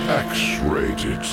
X-Rated.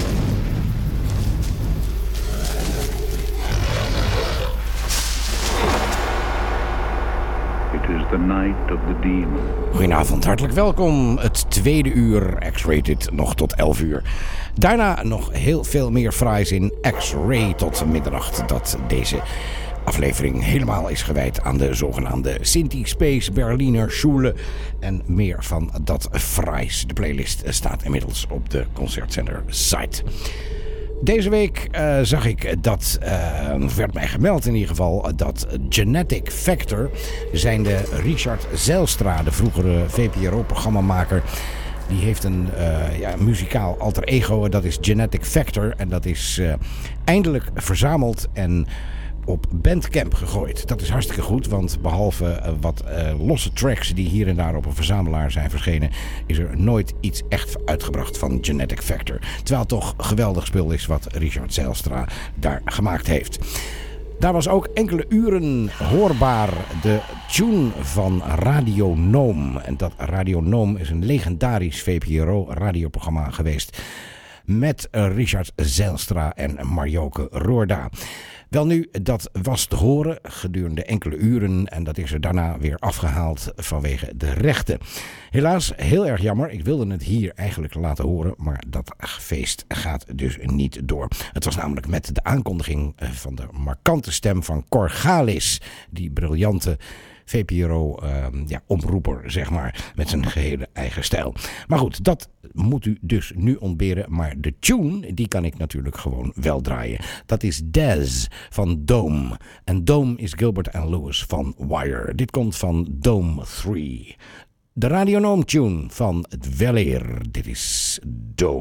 It is the night of the demon. Goedenavond, hartelijk welkom. Het tweede uur X-Rated nog tot 11 uur. Daarna nog heel veel meer fraais in X-Ray tot middernacht. Dat deze aflevering helemaal is gewijd aan de zogenaamde Sinti Space Berliner Schule. En meer van dat fraais. De playlist staat inmiddels op de concertzender site. Deze week zag ik dat, werd mij gemeld in ieder geval, dat Genetic Factor, zijnde Richard Zijlstra, de vroegere VPRO-programmamaker, die heeft een muzikaal alter ego, dat is Genetic Factor. En dat is eindelijk verzameld en op Bandcamp gegooid. Dat is hartstikke goed, want behalve wat losse tracks die hier en daar op een verzamelaar zijn verschenen, is er nooit iets echt uitgebracht van Genetic Factor. Terwijl het toch geweldig spul is wat Richard Zijlstra daar gemaakt heeft. Daar was ook enkele uren hoorbaar de tune van Radio Noom. En dat Radio Noom is een legendarisch VPRO-radioprogramma geweest met Richard Zijlstra en Marjoke Roorda. Welnu, dat was te horen gedurende enkele uren en dat is er daarna weer afgehaald vanwege de rechten. Helaas, heel erg jammer. Ik wilde het hier eigenlijk laten horen, maar dat feest gaat dus niet door. Het was namelijk met de aankondiging van de markante stem van Cor Galis, die briljante VPRO-omroeper, zeg maar, met zijn gehele eigen stijl. Maar goed, dat moet u dus nu ontberen. Maar de tune, die kan ik natuurlijk gewoon wel draaien. Dat is Dez van Dome. En Dome is Gilbert and Lewis van Wire. Dit komt van Dome 3. De Radio Noom tune van het Weleer. Dit is Dome.